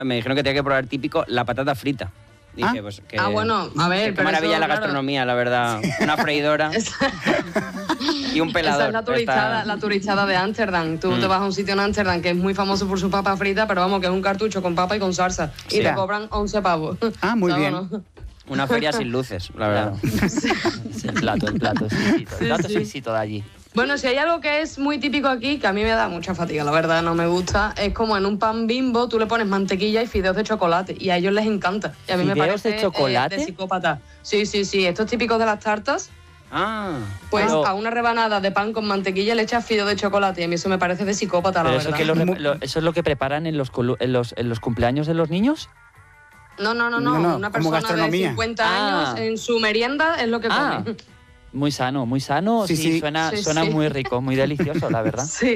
me dijeron que tenía que probar típico la patata frita. Dije, pues que... bueno, a ver, qué maravilla la gastronomía, la verdad. Una freidora y un pelador. Esa es la turistada de Ámsterdam. Tú te vas a un sitio en Ámsterdam que es muy famoso por su papa frita, pero vamos, que es un cartucho con papa y con salsa. Sí. Y te cobran 11 pavos. Muy bien. ¿No? Una feria sin luces, la verdad. El plato exquisito de allí. Bueno, si hay algo que es muy típico aquí, que a mí me da mucha fatiga, la verdad, no me gusta, es como en un pan Bimbo tú le pones mantequilla y fideos de chocolate, y a ellos les encanta. Y a mí me parece de chocolate. De psicópata. Sí, esto es típico de las tartas. Pues a una rebanada de pan con mantequilla le echas fideo de chocolate, y a mí eso me parece de psicópata, la verdad. ¿Eso es lo que preparan en los cumpleaños de los niños? No. Una persona de 50 años en su merienda es lo que come. Muy sano. Sí. Suena muy rico, muy delicioso, la verdad. Sí.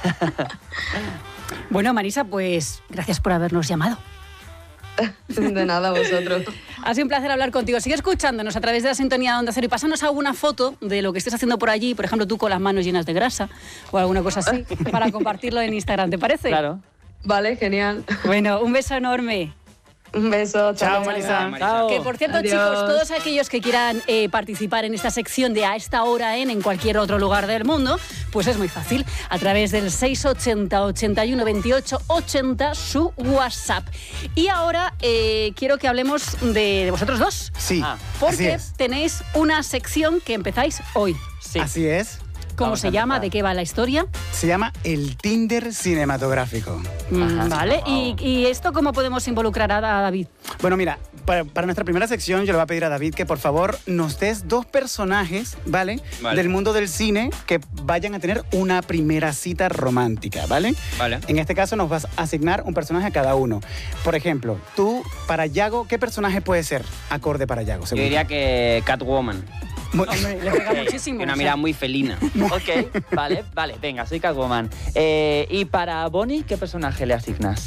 Bueno, Marisa, pues gracias por habernos llamado. De nada, vosotros. Ha sido un placer hablar contigo. Sigue escuchándonos a través de la sintonía de Onda Cero y pásanos alguna foto de lo que estés haciendo por allí, por ejemplo, tú con las manos llenas de grasa o alguna cosa así, para compartirlo en Instagram, ¿te parece? Claro. Vale, genial. Bueno, un beso enorme. Un beso, chao, Marisa. Chao. Que por cierto, Adiós. chicos, todos aquellos que quieran participar en esta sección de A esta hora en cualquier otro lugar del mundo, pues es muy fácil, a través del 680 81 28 80 su WhatsApp. Y ahora quiero que hablemos de vosotros dos. Sí, porque tenéis una sección que empezáis hoy. Sí. Así es. ¿Cómo se llama? ¿De qué va la historia? Se llama el Tinder cinematográfico. Vale, wow. ¿Y esto cómo podemos involucrar a David? Bueno, mira, para nuestra primera sección yo le voy a pedir a David que por favor nos des 2 personajes, ¿vale? Del mundo del cine que vayan a tener una primera cita romántica, ¿vale? Vale. En este caso nos vas a asignar un personaje a cada uno. Por ejemplo, tú, para Yago, ¿qué personaje puede ser acorde para Yago? Yo diría que Catwoman. Hombre, le pega muchísimo. Una mirada muy felina. Ok, vale, venga, soy Catwoman. ¿Y para Bonnie qué personaje le asignas?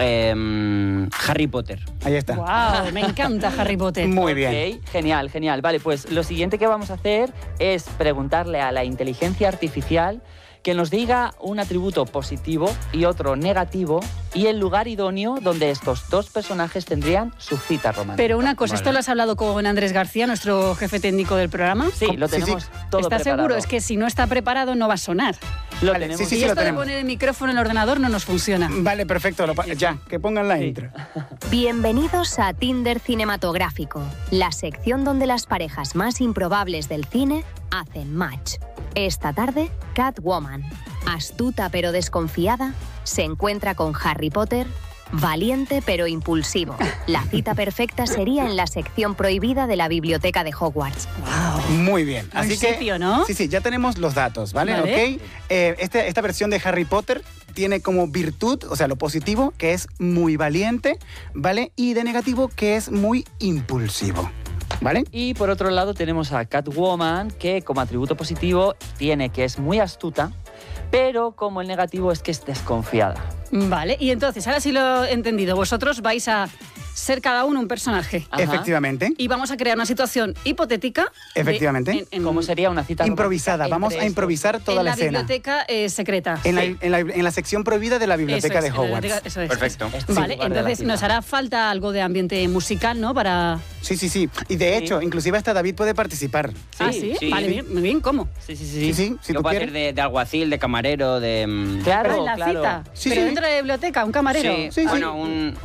Harry Potter. Ahí está. Wow, me encanta Harry Potter. Muy bien. Ok, genial. Vale, pues lo siguiente que vamos a hacer es preguntarle a la inteligencia artificial que nos diga un atributo positivo y otro negativo y el lugar idóneo donde estos 2 personajes tendrían su cita romántica. Pero una cosa, ¿esto lo has hablado con Andrés García, nuestro jefe técnico del programa? Sí, lo tenemos todo ¿Estás preparado. seguro? Es que si no está preparado no va a sonar. Lo tenemos. Sí, y esto de poner el micrófono en el ordenador no nos funciona. Vale, perfecto. Ya, que pongan la intro. Bienvenidos a Tinder Cinematográfico, la sección donde las parejas más improbables del cine hacen match. Esta tarde, Catwoman, astuta pero desconfiada, se encuentra con Harry Potter, valiente pero impulsivo. La cita perfecta sería en la sección prohibida de la biblioteca de Hogwarts. Wow. Muy bien. Así que sitio, ¿no? Sí, ya tenemos los datos, ¿vale? ¿Ok? Esta versión de Harry Potter tiene como virtud, o sea, lo positivo, que es muy valiente, ¿vale? Y de negativo, que es muy impulsivo. ¿Vale? Y por otro lado tenemos a Catwoman, que como atributo positivo tiene que es muy astuta, pero como el negativo es que es desconfiada. Vale, y entonces, ahora sí lo he entendido, vosotros vais a ser cada uno un personaje. Ajá. Efectivamente. Y vamos a crear una situación hipotética. Efectivamente. ¿Cómo sería una cita improvisada? Vamos a improvisar toda la escena. En la biblioteca secreta. En la sección prohibida de la biblioteca de Hogwarts. Eso es. Perfecto. Vale, entonces nos hará falta algo de ambiente musical, ¿no? Para... Sí. Y de hecho, inclusive hasta David puede participar. ¿Sí? Vale, bien, muy bien. ¿Cómo? Sí. Si yo tú puedo quieres. hacer de alguacil, de camarero, de... Claro, en la cita. Sí, pero sí. dentro de la biblioteca, un camarero. Sí. Bueno,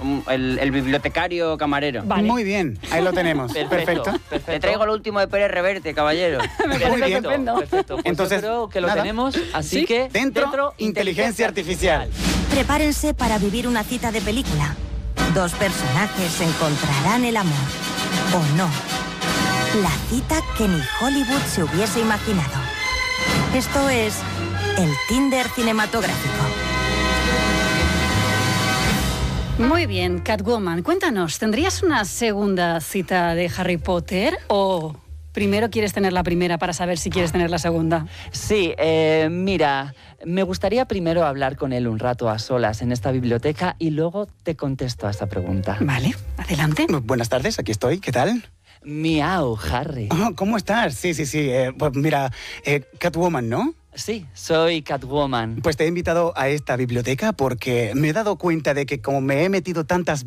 el bibliotecario camarero. Vale. Muy bien, ahí lo tenemos. Perfecto. Te traigo lo último de Pérez Reverte, caballero. Me parece Muy bien. estupendo. Perfecto. Pues Entonces, yo creo que lo nada. tenemos, así ¿Sí? que Dentro, inteligencia artificial. Prepárense para vivir una cita de película. 2 personajes encontrarán el amor. ¿O no? La cita que ni Hollywood se hubiese imaginado. Esto es el Tinder cinematográfico. Muy bien, Catwoman, cuéntanos, ¿tendrías una segunda cita de Harry Potter o primero quieres tener la primera para saber si quieres tener la segunda? Sí, mira, me gustaría primero hablar con él un rato a solas en esta biblioteca y luego te contesto a esta pregunta. Vale, adelante. Buenas tardes, aquí estoy. ¿Qué tal? Miau, Harry. Oh, ¿cómo estás? Sí. Pues mira, Catwoman, ¿no? Sí, soy Catwoman. Pues te he invitado a esta biblioteca porque me he dado cuenta de que como me he metido tantas